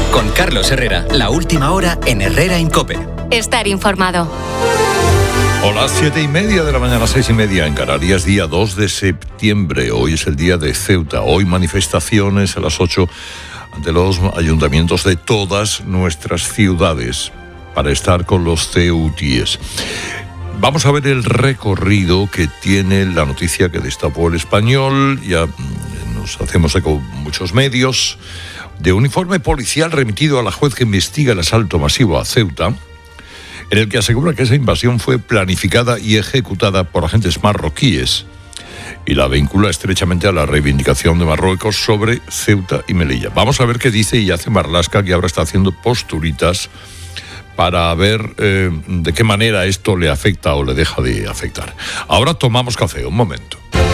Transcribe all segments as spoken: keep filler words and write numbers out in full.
Con Carlos Herrera, la última hora en Herrera en COPE. Estar informado. Hola, siete y media de la mañana, seis y media en Canarias, día dos de septiembre. Hoy es el día de Ceuta. Hoy manifestaciones a las ocho ante los ayuntamientos de todas nuestras ciudades para estar con los ceutíes. Vamos a ver el recorrido que tiene la noticia que destapó El Español. Ya nos hacemos eco muchos medios de un informe policial remitido a la juez que investiga el asalto masivo a Ceuta, en el que asegura que esa invasión fue planificada y ejecutada por agentes marroquíes y la vincula estrechamente a la reivindicación de Marruecos sobre Ceuta y Melilla. Vamos a ver qué dice y hace Marlaska, que ahora está haciendo posturitas para ver eh, de qué manera esto le afecta o le deja de afectar. Ahora tomamos café, un momento.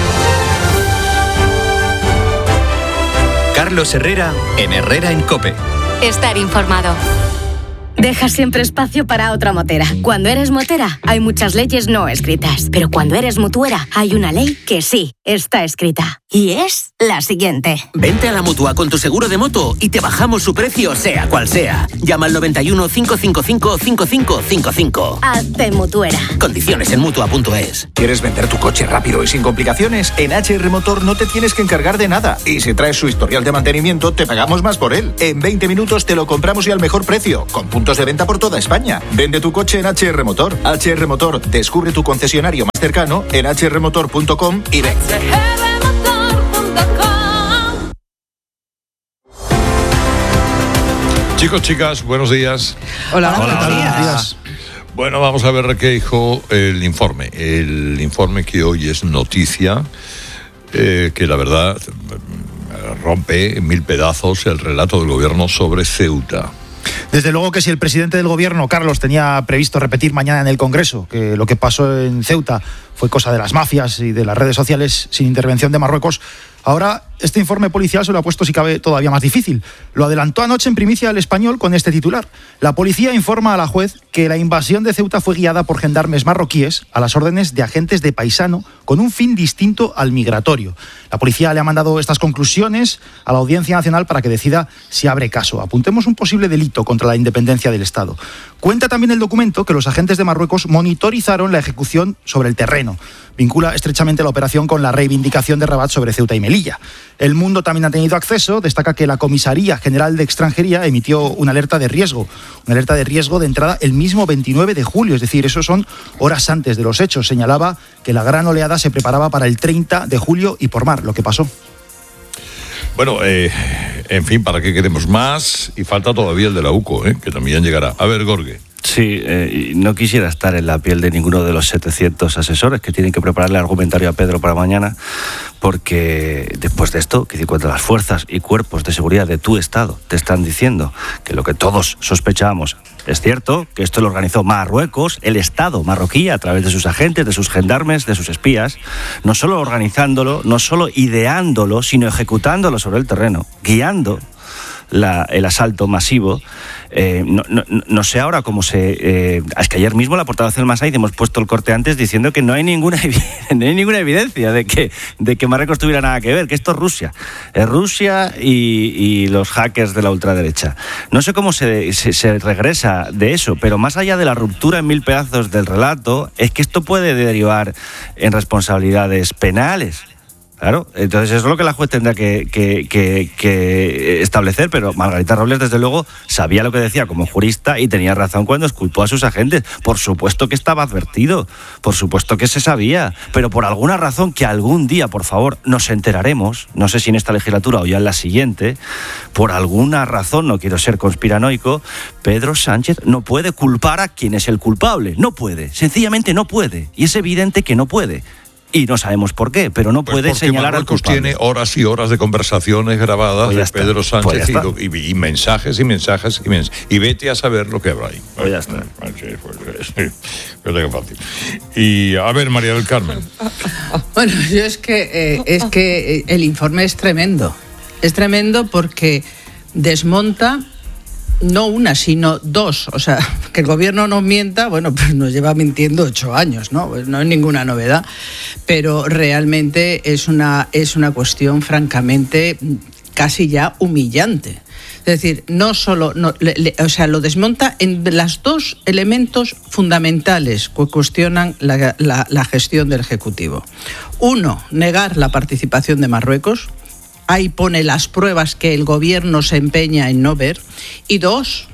Carlos Herrera en Herrera en COPE. Estar informado. Deja siempre espacio para otra motera. Cuando eres motera, hay muchas leyes no escritas. Pero cuando eres mutuera, hay una ley que sí está escrita. Y es la siguiente. Vente a la Mutua con tu seguro de moto y te bajamos su precio, sea cual sea. Llama al noventa y uno, cinco cinco cinco, cinco cinco cinco cinco. Hazte mutuera. Condiciones en mutua punto es. ¿Quieres vender tu coche rápido y sin complicaciones? En H R Motor no te tienes que encargar de nada. Y si traes su historial de mantenimiento, te pagamos más por él. En veinte minutos te lo compramos y al mejor precio, con puntos de venta por toda España. Vende tu coche en H R Motor. H R Motor, descubre tu concesionario más cercano en h r motor punto com y ven. Chicos, chicas, buenos días. Hola, Hola, buenos días. buenos días. Bueno, vamos a ver qué dijo el informe. El informe que hoy es noticia, eh, que la verdad rompe en mil pedazos el relato del gobierno sobre Ceuta. Desde luego que si el presidente del gobierno, Carlos, tenía previsto repetir mañana en el Congreso que lo que pasó en Ceuta fue cosa de las mafias y de las redes sociales sin intervención de Marruecos, ahora este informe policial se lo ha puesto, si cabe, todavía más difícil. Lo adelantó anoche en primicia El Español con este titular. La policía informa a la juez que la invasión de Ceuta fue guiada por gendarmes marroquíes a las órdenes de agentes de paisano con un fin distinto al migratorio. La policía le ha mandado estas conclusiones a la Audiencia Nacional para que decida si abre caso. Apuntemos un posible delito contra la independencia del Estado. Cuenta también el documento que los agentes de Marruecos monitorizaron la ejecución sobre el terreno. Vincula estrechamente la operación con la reivindicación de Rabat sobre Ceuta y Melilla. El Mundo también ha tenido acceso, destaca que la Comisaría General de Extranjería emitió una alerta de riesgo, una alerta de riesgo de entrada el mismo veintinueve de julio, es decir, eso son horas antes de los hechos. Señalaba que la gran oleada se preparaba para el treinta de julio y por mar, lo que pasó. Bueno, eh, en fin, ¿para qué queremos más? Y falta todavía el de la UCO, ¿eh? Que también llegará. A ver, Gorge. Sí, eh, no quisiera estar en la piel de ninguno de los setecientos asesores que tienen que prepararle argumentario a Pedro para mañana, porque después de esto, que cuando las fuerzas y cuerpos de seguridad de tu Estado te están diciendo que lo que todos sospechábamos es cierto, que esto lo organizó Marruecos, el Estado marroquí, a través de sus agentes, de sus gendarmes, de sus espías, no solo organizándolo, no solo ideándolo, sino ejecutándolo sobre el terreno, guiando La, el asalto masivo. Eh, no, no, no sé ahora cómo se... Eh, es que ayer mismo la portavoz del Masaiz hemos puesto el corte antes diciendo que no hay ninguna, no hay ninguna evidencia de que, de que Marruecos tuviera nada que ver, que esto es Rusia. Es Rusia y, y los hackers de la ultraderecha. No sé cómo se, se, se regresa de eso, pero más allá de la ruptura en mil pedazos del relato, es que esto puede derivar en responsabilidades penales. Claro, entonces eso es lo que la juez tendrá que, que, que, que establecer, pero Margarita Robles, desde luego, sabía lo que decía como jurista y tenía razón cuando exculpó a sus agentes. Por supuesto que estaba advertido, por supuesto que se sabía, pero por alguna razón que algún día, por favor, nos enteraremos, no sé si en esta legislatura o ya en la siguiente, por alguna razón, no quiero ser conspiranoico, Pedro Sánchez no puede culpar a quien es el culpable, no puede, sencillamente no puede, y es evidente que no puede. Y no sabemos por qué, pero no puede pues señalar al Marruecos culpable. tiene horas y horas de conversaciones grabadas pues de está. Pedro Sánchez pues y, y, y mensajes y mensajes y mensajes. Y vete a saber lo que habrá ahí. Pues ya está. Fácil. Y a ver, María del Carmen. Bueno, yo es que, eh, es que el informe es tremendo. Es tremendo porque desmonta no una, sino dos. O sea, que el gobierno nos mienta, bueno, pues nos lleva mintiendo ocho años, ¿no? Pues no es ninguna novedad. Pero realmente es una, es una cuestión francamente casi ya humillante. Es decir, no solo, no, le, le, o sea, lo desmonta en los dos elementos fundamentales que cuestionan la, la, la gestión del Ejecutivo. Uno, negar la participación de Marruecos. Ahí pone las pruebas que el gobierno se empeña en no ver. Y dos,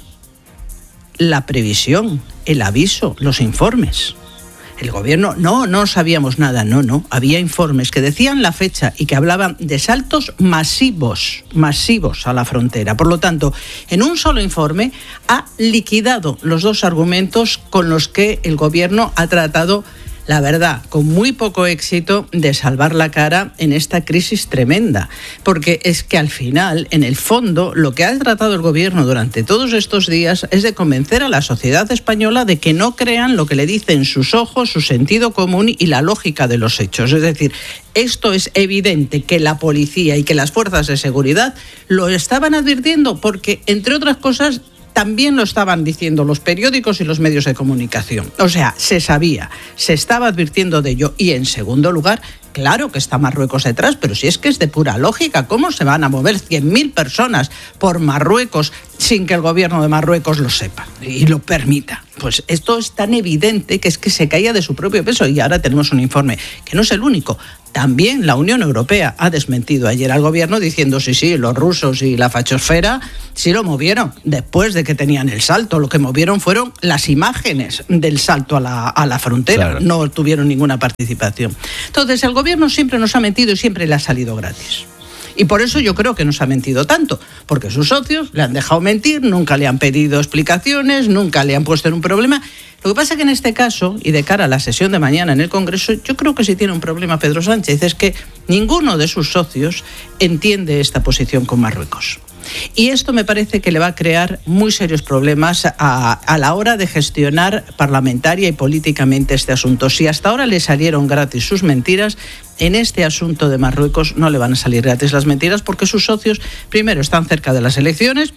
la previsión, el aviso, los informes. El gobierno, no, no sabíamos nada, no, no. Había informes que decían la fecha y que hablaban de saltos masivos, masivos a la frontera. Por lo tanto, en un solo informe ha liquidado los dos argumentos con los que el gobierno ha tratado, la verdad, con muy poco éxito, de salvar la cara en esta crisis tremenda. Porque es que al final, en el fondo, lo que ha tratado el gobierno durante todos estos días es de convencer a la sociedad española de que no crean lo que le dicen sus ojos, su sentido común y la lógica de los hechos. Es decir, esto es evidente que la policía y que las fuerzas de seguridad lo estaban advirtiendo porque, entre otras cosas, también lo estaban diciendo los periódicos y los medios de comunicación. O sea, se sabía, se estaba advirtiendo de ello. Y en segundo lugar, claro que está Marruecos detrás, pero si es que es de pura lógica, ¿cómo se van a mover cien mil personas por Marruecos sin que el gobierno de Marruecos lo sepa y lo permita? Pues esto es tan evidente que es que se caía de su propio peso. Y ahora tenemos un informe que no es el único. También la Unión Europea ha desmentido ayer al gobierno diciendo sí, sí, los rusos y la fachosfera sí lo movieron después de que tenían el salto. Lo que movieron fueron las imágenes del salto a la, a la frontera. Claro. No tuvieron ninguna participación. Entonces el gobierno siempre nos ha mentido y siempre le ha salido gratis. Y por eso yo creo que nos ha mentido tanto, porque sus socios le han dejado mentir, nunca le han pedido explicaciones, nunca le han puesto en un problema. Lo que pasa es que en este caso, y de cara a la sesión de mañana en el Congreso, yo creo que sí tiene un problema Pedro Sánchez, es que ninguno de sus socios entiende esta posición con Marruecos. Y esto me parece que le va a crear muy serios problemas a, a la hora de gestionar parlamentaria y políticamente este asunto. Si hasta ahora le salieron gratis sus mentiras, en este asunto de Marruecos no le van a salir gratis las mentiras porque sus socios, primero, están cerca de las elecciones.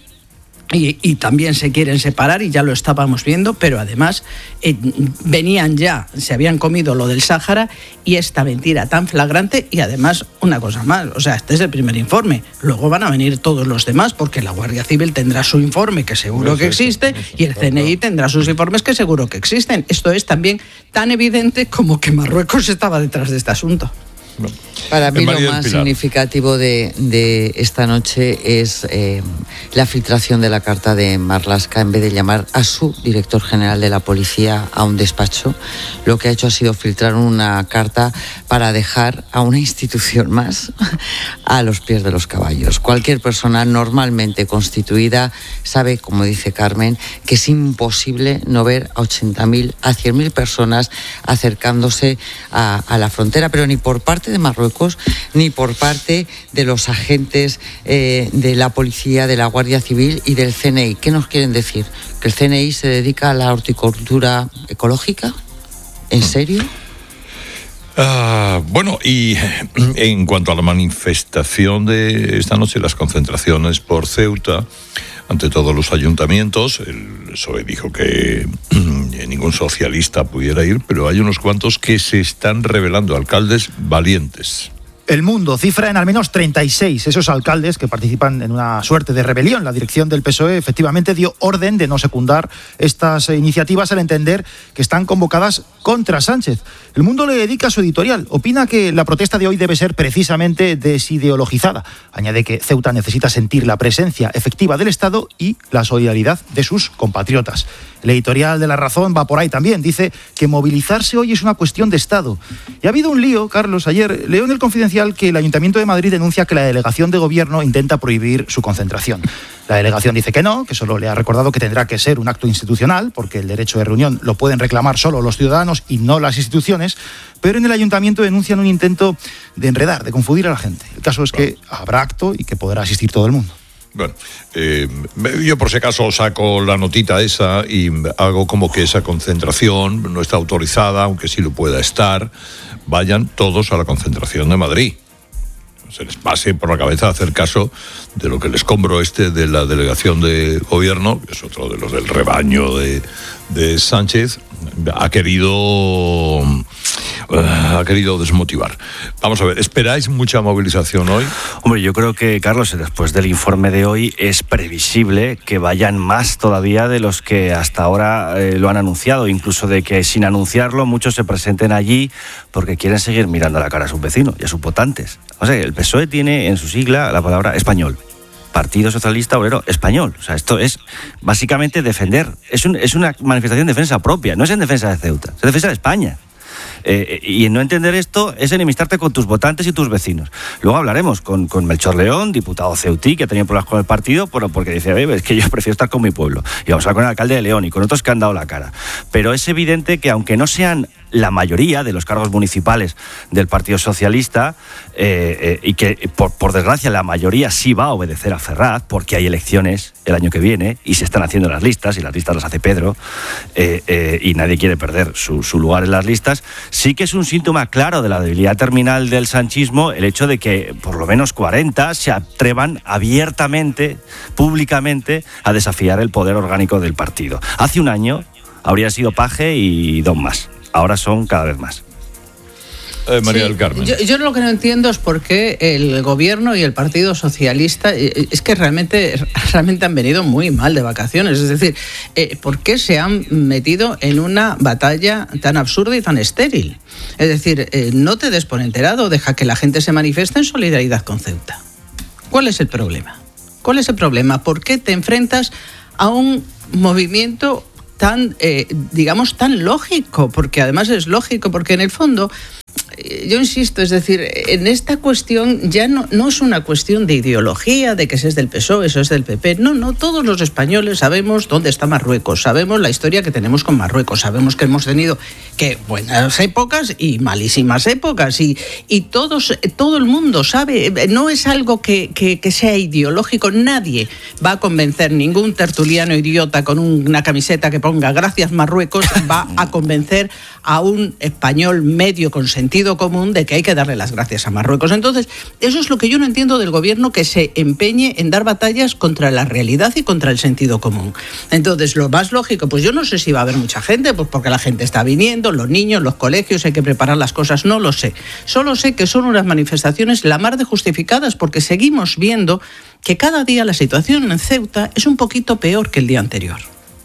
Y, y también se quieren separar y ya lo estábamos viendo, pero además eh, venían ya, se habían comido lo del Sáhara y esta mentira tan flagrante. Y además una cosa más, o sea, este es el primer informe, luego van a venir todos los demás porque la Guardia Civil tendrá su informe que seguro que existe y el C N I tendrá sus informes que seguro que existen. Esto es también tan evidente como que Marruecos estaba detrás de este asunto. Para mí lo más significativo de, de esta noche es eh, la filtración de la carta de Marlaska. En vez de llamar a su director general de la policía a un despacho, lo que ha hecho ha sido filtrar una carta para dejar a una institución más a los pies de los caballos. Cualquier persona normalmente constituida sabe, como dice Carmen, que es imposible no ver a ochenta mil, a cien mil personas acercándose a, a la frontera, pero ni por parte de Marruecos ni por parte de los agentes eh, de la policía, de la Guardia Civil y del C N I. ¿Qué nos quieren decir? ¿Que el C N I se dedica a la horticultura ecológica? ¿En serio? Uh, bueno, y en cuanto a la manifestación de esta noche, las concentraciones por Ceuta, ante todos los ayuntamientos, el P S O E dijo que ningún socialista pudiera ir, pero hay unos cuantos que se están revelando, alcaldes valientes. El Mundo cifra en al menos treinta y seis esos alcaldes que participan en una suerte de rebelión. La dirección del P S O E efectivamente dio orden de no secundar estas iniciativas al entender que están convocadas contra Sánchez. El Mundo le dedica su editorial. Opina que la protesta de hoy debe ser precisamente desideologizada. Añade que Ceuta necesita sentir la presencia efectiva del Estado y la solidaridad de sus compatriotas. El editorial de La Razón va por ahí también. Dice que movilizarse hoy es una cuestión de Estado. Y ha habido un lío, Carlos. Ayer leo en el Confidencial que el Ayuntamiento de Madrid denuncia que la delegación de gobierno intenta prohibir su concentración. La delegación dice que no, que solo le ha recordado que tendrá que ser un acto institucional, porque el derecho de reunión lo pueden reclamar solo los ciudadanos y no las instituciones, pero en el Ayuntamiento denuncian un intento de enredar, de confundir a la gente. El caso es que habrá acto y que podrá asistir todo el mundo. Bueno, eh, yo por si acaso saco la notita esa y hago como que esa concentración no está autorizada, aunque sí lo pueda estar. Vayan todos a la concentración de Madrid. Se les pase por la cabeza hacer caso de lo que el escombro este de la delegación de gobierno, que es otro de los del rebaño de, de Sánchez, ha querido uh, ha querido desmotivar. Vamos a ver, ¿esperáis mucha movilización hoy? Hombre, yo creo que, Carlos, después del informe de hoy es previsible que vayan más todavía de los que hasta ahora eh, lo han anunciado, incluso de que sin anunciarlo muchos se presenten allí porque quieren seguir mirando a la cara a sus vecinos y a sus votantes. O sea, el P S O E tiene en su sigla la palabra español. Partido Socialista Obrero Español. O sea, esto es básicamente defender, es, un, es una manifestación de defensa propia, no es en defensa de Ceuta, es en defensa de España. Eh, y en no entender esto es enemistarte con tus votantes y tus vecinos. Luego hablaremos con, con Melchor León, diputado ceutí, que ha tenido problemas con el partido, bueno, porque dice, es que yo prefiero estar con mi pueblo. Y vamos a hablar con el alcalde de León y con otros que han dado la cara. Pero es evidente que aunque no sean la mayoría de los cargos municipales del Partido Socialista, eh, eh, y que por, por desgracia la mayoría sí va a obedecer a Ferraz, porque hay elecciones el año que viene y se están haciendo las listas, y las listas las hace Pedro, eh, eh, y nadie quiere perder su, su lugar en las listas, sí que es un síntoma claro de la debilidad terminal del sanchismo el hecho de que por lo menos cuarenta se atrevan abiertamente, públicamente, a desafiar el poder orgánico del partido. Hace un año habría sido Paje y dos más. Ahora son cada vez más. Eh, María sí, del Carmen. Yo, yo lo que no entiendo es por qué el gobierno y el Partido Socialista es que realmente, realmente han venido muy mal de vacaciones. Es decir, eh, ¿por qué se han metido en una batalla tan absurda y tan estéril? Es decir, eh, no te des por enterado, deja que la gente se manifieste en solidaridad con Ceuta. ¿Cuál es el problema? ¿Cuál es el problema? ¿Por qué te enfrentas a un movimiento tan, eh, digamos, tan lógico? Porque además es lógico, porque en el fondo, eh, yo insisto, es decir, en esta cuestión ya no, no es una cuestión de ideología, de que ese es del P S O E, eso es del P P. No, no, todos los españoles sabemos dónde está Marruecos, sabemos la historia que tenemos con Marruecos, sabemos que hemos tenido que buenas épocas y malísimas épocas, y, y todos, todo el mundo sabe, no es algo que, que, que sea ideológico. Nadie va a convencer, ningún tertuliano idiota con una camiseta que ponga gracias Marruecos va a convencer a un español medio con sentido común de que hay que darle las gracias a Marruecos. Entonces, eso es lo que yo no entiendo del gobierno, que se empeñe en dar batallas contra la realidad y contra el sentido común. Entonces, lo más lógico, pues yo no sé si va a haber mucha gente, pues porque la gente está viniendo, los niños, los colegios, hay que preparar las cosas, no lo sé. Solo sé que son unas manifestaciones la mar de justificadas, porque seguimos viendo que cada día la situación en Ceuta es un poquito peor que el día anterior.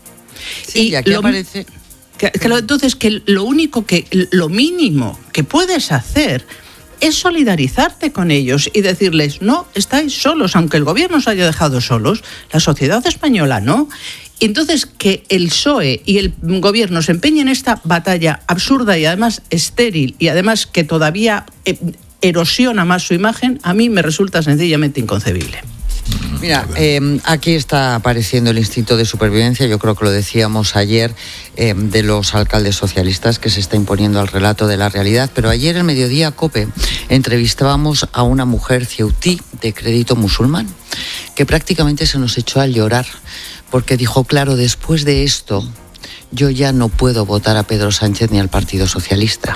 Sí, y aquí lo, aparece... Que, que lo, entonces, que lo único que, lo mínimo que puedes hacer es solidarizarte con ellos y decirles, no, estáis solos, aunque el gobierno os haya dejado solos, la sociedad española no. Y entonces, que el P S O E y el gobierno se empeñen en esta batalla absurda y además estéril, y además que todavía eh, erosiona más su imagen, a mí me resulta sencillamente inconcebible. Mira, eh, aquí está apareciendo el instinto de supervivencia, yo creo que lo decíamos ayer, eh, de los alcaldes socialistas, que se está imponiendo al relato de la realidad. Pero ayer al mediodía, COPE, entrevistábamos a una mujer ceutí de crédito musulmán, que prácticamente se nos echó a llorar, porque dijo, claro, después de esto, yo ya no puedo votar a Pedro Sánchez ni al Partido Socialista.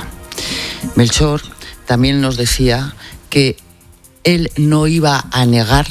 Melchor también nos decía que él no iba a negar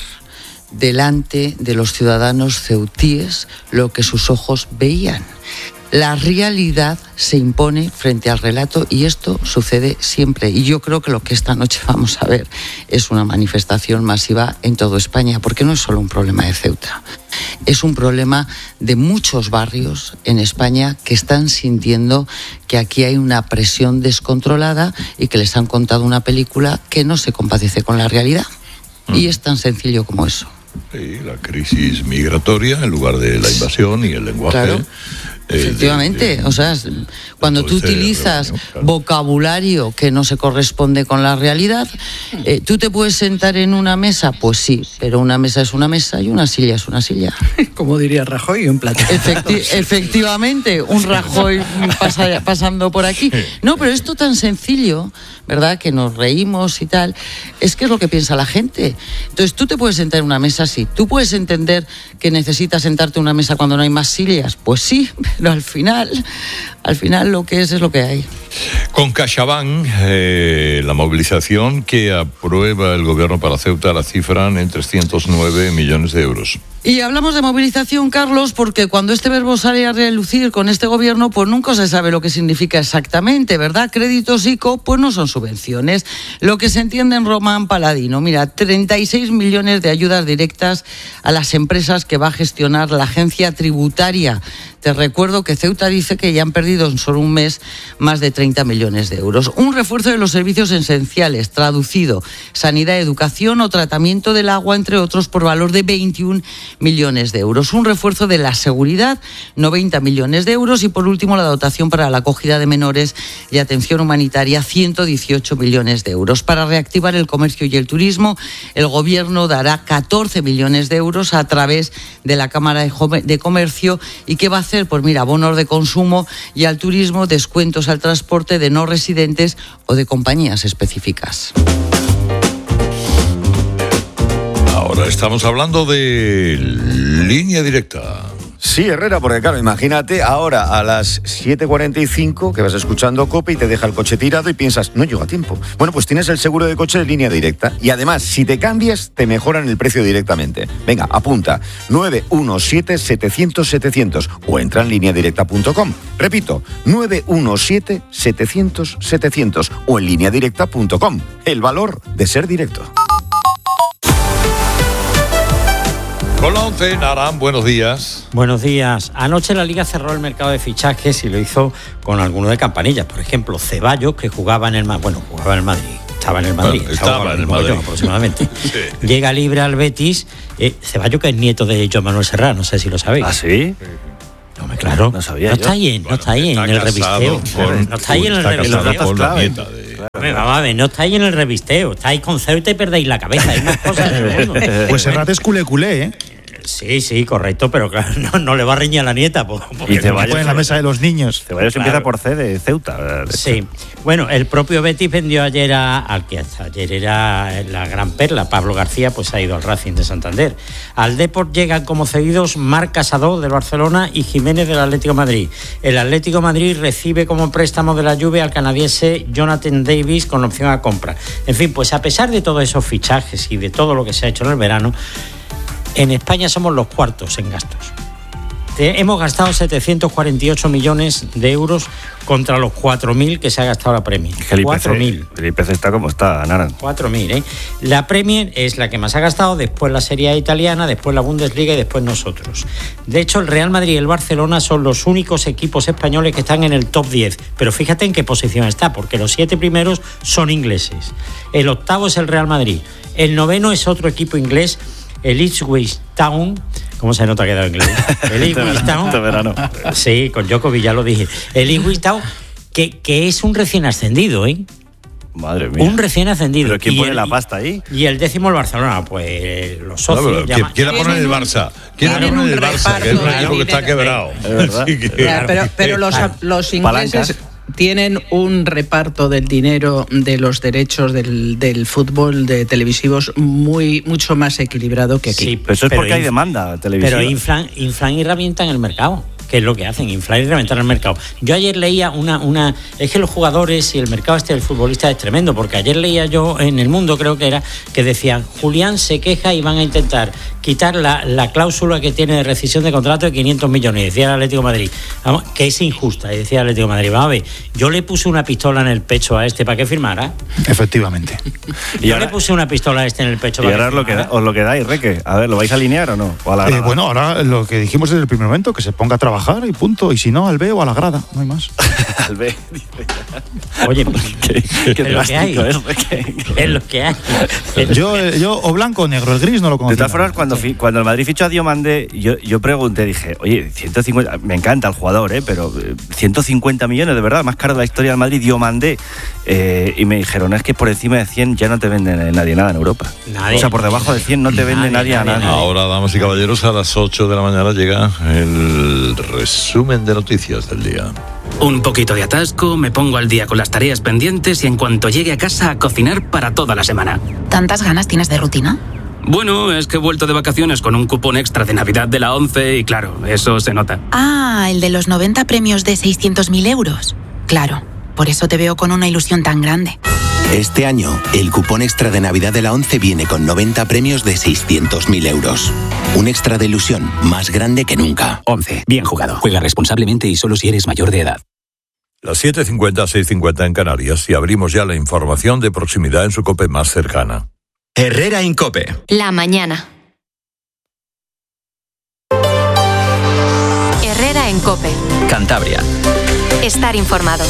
delante de los ciudadanos ceutíes lo que sus ojos veían. La realidad se impone frente al relato, y esto sucede siempre. Y yo creo que lo que esta noche vamos a ver es una manifestación masiva en toda España, porque no es solo un problema de Ceuta. Es un problema de muchos barrios en España que están sintiendo que aquí hay una presión descontrolada y que les han contado una película que no se compadece con la realidad. Mm. Y es tan sencillo como eso. Sí, la crisis migratoria en lugar de la invasión y el lenguaje. Claro. Efectivamente, de, de, o sea, cuando tú utilizas reunión, claro. vocabulario que no se corresponde con la realidad, eh, ¿tú te puedes sentar en una mesa? Pues sí, pero una mesa es una mesa y una silla es una silla. Como diría Rajoy, un plato. Efecti- efectivamente, un Rajoy pasa, pasando por aquí. No, pero esto tan sencillo, ¿verdad? Que nos reímos y tal, es que es lo que piensa la gente. Entonces, tú te puedes sentar en una mesa, sí. ¿Tú puedes entender que necesitas sentarte en una mesa cuando no hay más sillas? Pues sí, pero al final, al final lo que es es lo que hay. Con CaixaBank, eh, la movilización que aprueba el gobierno para Ceuta la cifran en trescientos nueve millones de euros. Y hablamos de movilización, Carlos, porque cuando este verbo sale a relucir con este gobierno, pues nunca se sabe lo que significa exactamente, ¿verdad? Créditos I C O, pues no son subvenciones. Lo que se entiende en Román Paladino, mira, treinta y seis millones de ayudas directas a las empresas que va a gestionar la agencia tributaria. Te recuerdo que Ceuta dice que ya han perdido en solo un mes más de treinta millones de euros. Un refuerzo de los servicios esenciales, traducido, sanidad, educación o tratamiento del agua, entre otros, por valor de veintiún millones de euros. Un refuerzo de la seguridad, noventa millones de euros. Y por último, la dotación para la acogida de menores y atención humanitaria, ciento dieciocho millones de euros. Para reactivar el comercio y el turismo, el Gobierno dará catorce millones de euros a través de la Cámara de Comercio. ¿Y qué va a hacer? Pues mira, bonos de consumo, y al turismo descuentos al transporte de no residentes o de compañías específicas. Ahora estamos hablando de Línea Directa. Sí, Herrera, porque claro, imagínate ahora a las siete cuarenta y cinco que vas escuchando COPE y te deja el coche tirado y piensas, no llego a tiempo. Bueno, pues tienes el seguro de coche de Línea Directa y además, si te cambias, te mejoran el precio directamente. Venga, apunta, nueve uno siete, setecientos, setecientos o entra en línea directa punto com. Repito, nueve uno siete, setecientos, setecientos o en línea directa punto com. El valor de ser directo. Con la once, Naran, buenos días. Buenos días. Anoche la Liga cerró el mercado de fichajes y lo hizo con alguno de campanillas. Por ejemplo, Ceballos, que jugaba en el Madrid. Bueno, jugaba en el Madrid. Estaba en el Madrid. Bueno, estaba en el Madrid. Yo, aproximadamente. Sí. Llega libre al Betis. Eh, Ceballos, que es nieto de Joan Manuel Serrat, no sé si lo sabéis. ¿Ah, sí? No, me claro. No sabía No yo. está ahí, en, no Bueno, está ahí en el revisteo. Con, no está ahí en el está revisteo. casado con la nieta de... Hombre, vamos a ver, no estáis en el revisteo. Estáis con Ceuta y perdéis la cabeza. Hay más cosas en el mundo. Pues Serrat es culé culé, ¿eh? Sí, sí, correcto, pero claro, no, no le va a reñir a la nieta. Porque y Ceballos pone en la mesa de los niños. Ceballos Claro. empieza por C de Ceuta. Sí. Bueno, el propio Betis vendió ayer a, al que hasta ayer era la gran perla, Pablo García, pues ha ido al Racing de Santander. Al Depor llegan como cedidos Marc Casado del Barcelona y Jiménez del Atlético de Madrid. El Atlético de Madrid recibe como préstamo de la Juve al canadiense Jonathan Davis con opción a compra. En fin, pues a pesar de todos esos fichajes y de todo lo que se ha hecho en el verano, en España somos los cuartos en gastos. Hemos gastado setecientos cuarenta y ocho millones de euros contra los cuatro mil que se ha gastado la Premier. Es que el I P C, cuatro mil. el I P C está como está, Naran. cuatro mil, ¿eh? La Premier es la que más ha gastado, después la Serie A italiana, después la Bundesliga y después nosotros. De hecho, el Real Madrid y el Barcelona son los únicos equipos españoles que están en el top diez. Pero fíjate en qué posición está, porque los siete primeros son ingleses. El octavo es el Real Madrid. El noveno es otro equipo inglés, el Ipswich Town. ¿Cómo se nota que ha quedado inglés? El Ipswich Town. Este verano. Sí, con Djokovic ya lo dije. El Ipswich Town, que, que es un recién ascendido, ¿eh? Madre mía. Un recién ascendido. ¿Pero quién Y pone el- la pasta ahí? Y el décimo el Barcelona, pues los No, socios. pero, ¿quién, llama- quién la pone el Barça? ¿Quién la Tienen pone el un Barça? Que es un reparto equipo que está de quebrado. Es verdad. Así que- Ya, pero, pero los, los ingleses Palancas. tienen un reparto del dinero de los derechos del, del fútbol de televisivos muy mucho más equilibrado que aquí. Sí, Pero eso es porque hay inf- demanda televisiva. Pero inflan, inflan y revientan el mercado. Que es lo que hacen, inflar y reventar el mercado. Yo ayer leía una, una... Es que los jugadores y el mercado este del futbolista es tremendo, porque ayer leía yo en El Mundo, creo que era, que decían, Julián se queja y van a intentar quitar la, la cláusula que tiene de rescisión de contrato de quinientos millones, y decía el Atlético de Madrid, vamos, que es injusta, y decía el Atlético de Madrid, vamos a ver, yo le puse una pistola en el pecho a este para que firmara. Efectivamente. Y Yo ahora- le puse una pistola a este en el pecho Y para ahora os que lo, que, firmara. os lo que dais, Reque. A ver, ¿lo vais a alinear o no? O a la Eh, grada. bueno, ahora lo que dijimos desde el primer momento, que se ponga a trabajar y punto. Y si no, al B o a la grada, no hay más. Al B. Oye, Qué, qué es lo que hay. drástico es, Reque. es lo que hay. Yo, eh, yo o blanco o negro, el gris no lo De conozco. todas formas, cuando, fi- cuando el Madrid fichó a Diomandé, yo, yo pregunté, dije, oye, ciento cincuenta, me encanta el jugador, ¿eh? Pero eh, ciento cincuenta millones, de verdad, más caro de la historia del Madrid, Diomandé. Eh, y me dijeron, es que por encima de cien ya no te vende nadie nada en Europa. Nadie. O sea, por debajo de cien no te vende nadie, Nadie, a nadie. nadie. Ahora, damas y caballeros, a las ocho de la mañana llega el resumen de noticias del día. Un poquito de atasco, me pongo al día con las tareas pendientes y en cuanto llegue a casa a cocinar para toda la semana. ¿Tantas ganas tienes de rutina? Bueno, es que he vuelto de vacaciones con un cupón extra de Navidad de la ONCE y claro, eso se nota. Ah, el de los noventa premios de seiscientos mil euros. Claro, por eso te veo con una ilusión tan grande. Este año, el cupón extra de Navidad de la ONCE viene con noventa premios de seiscientos mil euros. Un extra de ilusión más grande que nunca. ONCE. Bien jugado. Juega responsablemente y solo si eres mayor de edad. Las siete cincuenta, seis cincuenta en Canarias y abrimos ya la información de proximidad en su COPE más cercana. Herrera en COPE. La mañana. Herrera en COPE. Cantabria. Estar informado.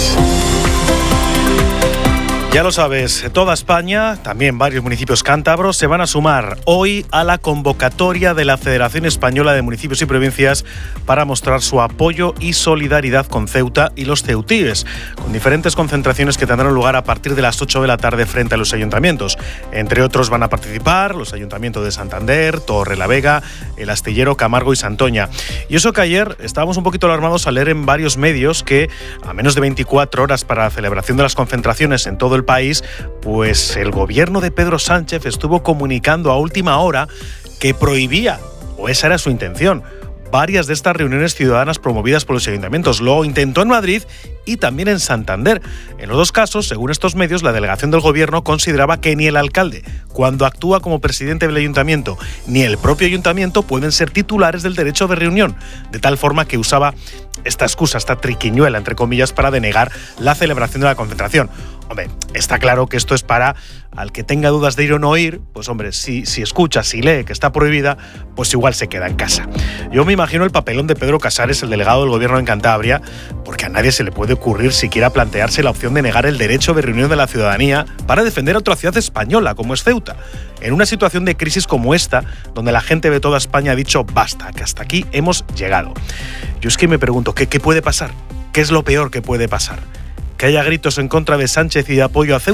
Ya lo sabes, toda España, también varios municipios cántabros, se van a sumar hoy a la convocatoria de la Federación Española de Municipios y Provincias para mostrar su apoyo y solidaridad con Ceuta y los ceutíes, con diferentes concentraciones que tendrán lugar a partir de las ocho de la tarde frente a los ayuntamientos. Entre otros van a participar los ayuntamientos de Santander, Torrelavega, El Astillero, Camargo y Santoña. Y eso que ayer estábamos un poquito alarmados al leer en varios medios que a menos de veinticuatro horas para la celebración de las concentraciones en todo el país, pues el gobierno de Pedro Sánchez estuvo comunicando a última hora que prohibía, o esa era su intención, varias de estas reuniones ciudadanas promovidas por los ayuntamientos. Lo intentó en Madrid y también en Santander. En los dos casos, según estos medios, la delegación del gobierno consideraba que ni el alcalde, cuando actúa como presidente del ayuntamiento, ni el propio ayuntamiento pueden ser titulares del derecho de reunión, de tal forma que usaba esta excusa, esta triquiñuela, entre comillas, para denegar la celebración de la concentración. Hombre, está claro que esto es para, al que tenga dudas de ir o no ir, pues hombre, si, si escucha, si lee que está prohibida, pues igual se queda en casa. Yo me imagino el papelón de Pedro Casares, el delegado del gobierno en Cantabria, porque a nadie se le puede ocurrir siquiera plantearse la opción de negar el derecho de reunión de la ciudadanía para defender a otra ciudad española, como es Ceuta. En una situación de crisis como esta, donde la gente de toda España ha dicho basta, que hasta aquí hemos llegado. Yo es que me pregunto, ¿qué, qué puede pasar? ¿Qué es lo peor que puede pasar? ¿Que haya gritos en contra de Sánchez y de apoyo a Ceuta?